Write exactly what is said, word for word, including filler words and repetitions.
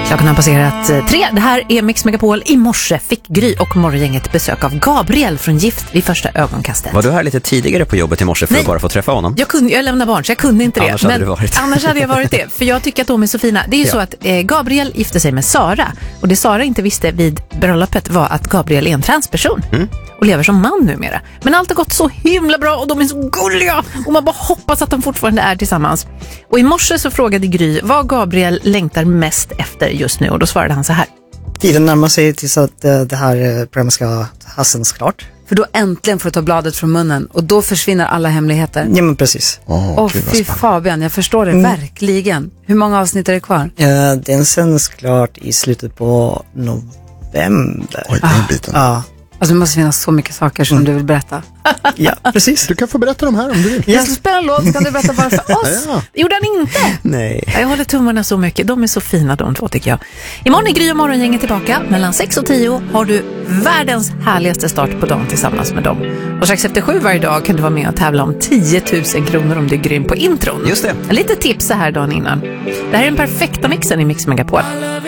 Klockan har passerat eh, tre. Det här är Mix Megapol. I morse fick Gry och morgongänget besök av Gabriel från Gift vid första ögonkastet. Var du här lite tidigare på jobbet i morse för Nej. att bara få träffa honom? Jag, kunde, jag lämnade barn så jag kunde inte det. Annars hade, men varit. annars hade jag varit det. För jag tycker att de är så fina. Det är ju ja. så att eh, Gabriel gifte sig med Sara. Och det Sara inte visste vid bröllopet var att Gabriel är en transperson. Mm. Och lever som man numera. Men allt har gått så himla bra och de är så gulliga. Och man bara hoppas att de fortfarande är tillsammans. Och i morse så frågade Gry vad Gabriel längtar mest efter just nu. Och då svarade han så här. Tiden närmar sig tills att uh, det här uh, programmet ska hasens klart. För då äntligen får du ta bladet från munnen. Och då försvinner alla hemligheter. Ja, men precis. Åh, oh, fy Fabian, jag förstår det mm. verkligen. Hur många avsnitt är det kvar? Uh, den sänds klart i slutet på november. Oj, den biten. Ja. Alltså det måste finnas så mycket saker som mm. du vill berätta. Ja, precis. Du kan få berätta dem här om du vill. Jag ska spela en låt, kan du berätta bara för oss? Ja. Gjorde han inte? Nej. Jag håller tummarna så mycket. De är så fina de två tycker jag. Imorgon är Gry och morgongänget tillbaka. Mellan sex och tio har du världens härligaste start på dagen tillsammans med dem. Och strax efter sju varje dag kan du vara med och tävla om tio tusen kronor om du är grym på intron. Just det. Lite tips så här dagen innan. Det här är den perfekta mixen i Mix Megapol.